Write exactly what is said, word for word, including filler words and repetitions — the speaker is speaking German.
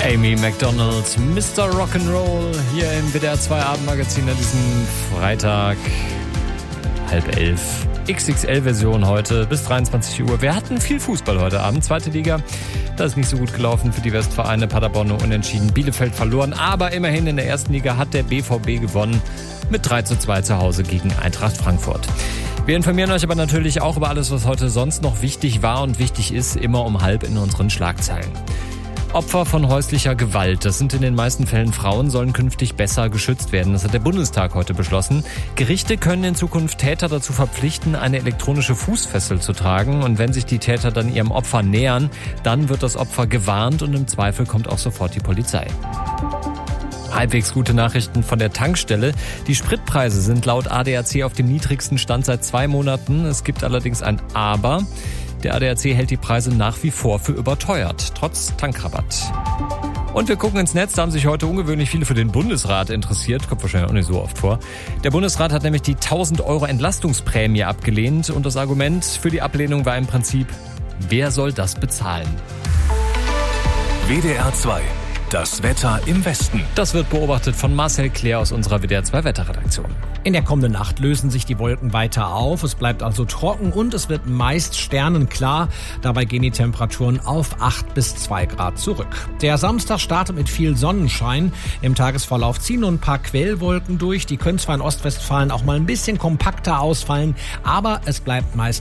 Amy Macdonald, Mister Rock'n'Roll, hier im W D R zwei Abendmagazin an diesem Freitag, halb elf. X X L-Version heute bis dreiundzwanzig Uhr. Wir hatten viel Fußball heute Abend. Zweite Liga, das ist nicht so gut gelaufen für die Westvereine. Paderborn nur unentschieden, Bielefeld verloren. Aber immerhin in der ersten Liga hat der B V B gewonnen mit drei zu zwei zu Hause gegen Eintracht Frankfurt. Wir informieren euch aber natürlich auch über alles, was heute sonst noch wichtig war und wichtig ist, immer um halb in unseren Schlagzeilen. Opfer von häuslicher Gewalt, das sind in den meisten Fällen Frauen, sollen künftig besser geschützt werden. Das hat der Bundestag heute beschlossen. Gerichte können in Zukunft Täter dazu verpflichten, eine elektronische Fußfessel zu tragen. Und wenn sich die Täter dann ihrem Opfer nähern, dann wird das Opfer gewarnt und im Zweifel kommt auch sofort die Polizei. Halbwegs gute Nachrichten von der Tankstelle. Die Spritpreise sind laut A D A C auf dem niedrigsten Stand seit zwei Monaten. Es gibt allerdings ein Aber. Der A D A C hält die Preise nach wie vor für überteuert, trotz Tankrabatt. Und wir gucken ins Netz, da haben sich heute ungewöhnlich viele für den Bundesrat interessiert. Kommt wahrscheinlich auch nicht so oft vor. Der Bundesrat hat nämlich die tausend Euro Entlastungsprämie abgelehnt. Und das Argument für die Ablehnung war im Prinzip, wer soll das bezahlen? W D R zwei. Das Wetter im Westen. Das wird beobachtet von Marcel Claire aus unserer W D R zwei Wetterredaktion. In der kommenden Nacht lösen sich die Wolken weiter auf. Es bleibt also trocken und es wird meist sternenklar. Dabei gehen die Temperaturen auf acht bis zwei Grad zurück. Der Samstag startet mit viel Sonnenschein. Im Tagesverlauf ziehen nur ein paar Quellwolken durch. Die können zwar in Ostwestfalen auch mal ein bisschen kompakter ausfallen, aber es bleibt meist